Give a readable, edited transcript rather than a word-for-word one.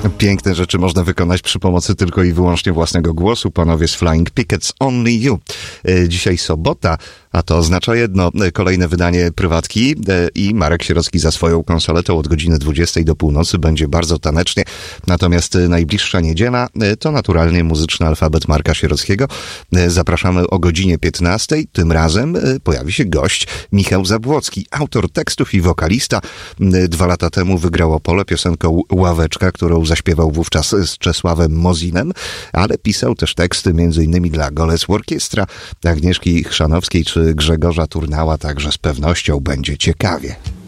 Piękne rzeczy można wykonać przy pomocy tylko i wyłącznie własnego głosu. Panowie z Flying Pickets, Only You. Dzisiaj sobota, a to oznacza jedno, kolejne wydanie Prywatki i Marek Sierocki za swoją konsoletą od godziny 20 do północy będzie bardzo tanecznie. Natomiast najbliższa niedziela to naturalnie muzyczny alfabet Marka Sierockiego. Zapraszamy o godzinie 15. Tym razem pojawi się gość Michał Zabłocki, autor tekstów i wokalista. 2 lata temu wygrał Opole piosenką Ławeczka, którą zaśpiewał wówczas z Czesławem Mozinem, ale pisał też teksty m.in. dla Goles Orkiestra, Agnieszki Chrzanowskiej czy Grzegorza Turnała, także z pewnością będzie ciekawie.